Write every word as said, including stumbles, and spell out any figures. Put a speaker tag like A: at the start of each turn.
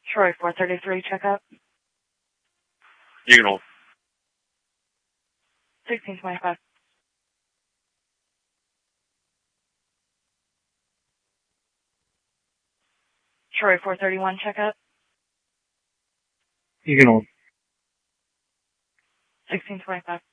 A: Troy four thirty-three, checkup.
B: You can hold.
A: sixteen twenty-five. Troy four thirty-one, checkup.
B: You can hold.
A: sixteen twenty-five.